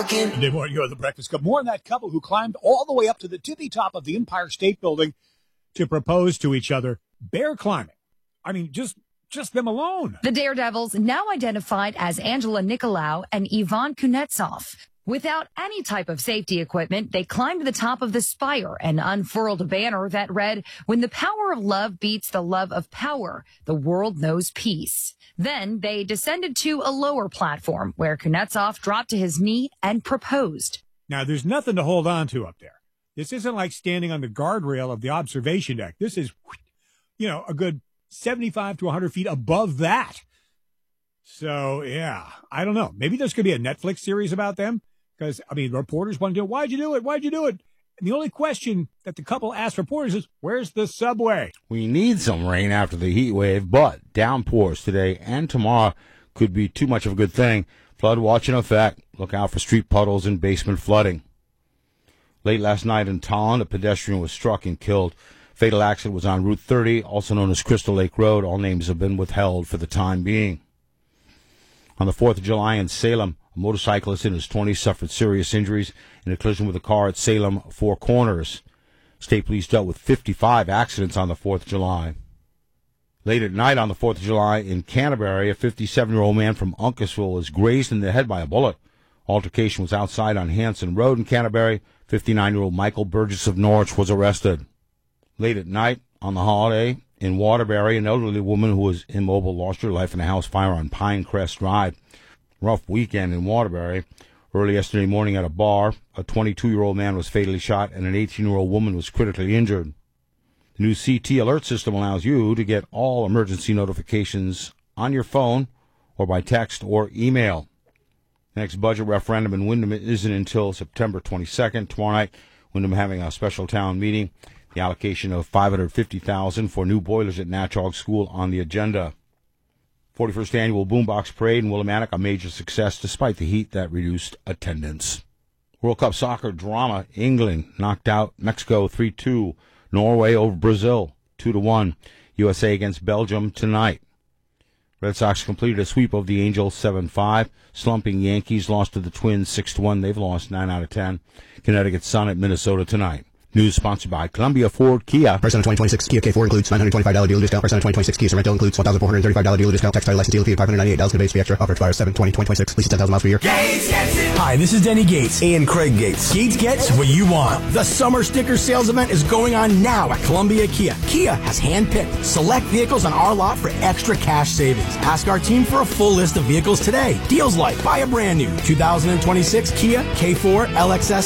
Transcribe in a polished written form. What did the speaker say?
talking. Dave Moore, you're the Breakfast Club. More on that couple who climbed all the way up to the tippy top of the Empire State Building to propose to each other. Bear climbing. I mean, just them alone. The Daredevils, now identified as Angela Nicolau and Ivan Kunetsov. Without any type of safety equipment, they climbed to the top of the spire and unfurled a banner that read, "When the power of love beats the love of power, the world knows peace." Then they descended to a lower platform where Kunetsov dropped to his knee and proposed. Now, there's nothing to hold on to up there. This isn't like standing on the guardrail of the observation deck. This is, a good 75 to 100 feet above that. So, yeah, I don't know. Maybe there's going to be a Netflix series about them. Because, reporters want to know, why'd you do it? Why'd you do it? And the only question that the couple asked reporters is, where's the subway? We need some rain after the heat wave, but downpours today and tomorrow could be too much of a good thing. Flood watch in effect. Look out for street puddles and basement flooding. Late last night in Tolland, a pedestrian was struck and killed. Fatal accident was on Route 30, also known as Crystal Lake Road. All names have been withheld for the time being. On the 4th of July in Salem, a motorcyclist in his 20s suffered serious injuries in a collision with a car at Salem Four Corners. State police dealt with 55 accidents on the 4th of July. Late at night on the 4th of July in Canterbury, a 57-year-old man from Uncasville was grazed in the head by a bullet. Altercation was outside on Hanson Road in Canterbury. 59-year-old Michael Burgess of Norwich was arrested. Late at night on the holiday in Waterbury, an elderly woman who was immobile lost her life in a house fire on Pinecrest Drive. Rough weekend in Waterbury. Early yesterday morning at a bar, a 22-year-old man was fatally shot and an 18-year-old woman was critically injured. The new CT alert system allows you to get all emergency notifications on your phone or by text or email. Next budget referendum in Windham isn't until September 22nd. Tomorrow night, Windham having a special town meeting. The allocation of $550,000 for new boilers at Natchog School on the agenda. 41st Annual Boombox Parade in Willimantic, a major success despite the heat that reduced attendance. World Cup soccer drama, England knocked out Mexico 3-2, Norway over Brazil 2-1, USA against Belgium tonight. Red Sox completed a sweep of the Angels 7-5, slumping Yankees lost to the Twins 6-1. They've lost 9 out of 10. Connecticut Sun at Minnesota tonight. News sponsored by Columbia Ford Kia. First on 2026 Kia K4 includes $925 dealer discount. First on 2026 Kia Sorrento includes $1,435 dealer discount. Tax title license dealer fee of $598. Conveyance fee extra. Offer expires 7/20/2026. Lease 10,000 miles per year. Gates gets it. Hi, this is Denny Gates and Craig Gates. Gates gets what you want. The summer sticker sales event is going on now at Columbia Kia. Kia has handpicked select vehicles on our lot for extra cash savings. Ask our team for a full list of vehicles today. Deals like buy a brand new 2026 Kia K4 LXS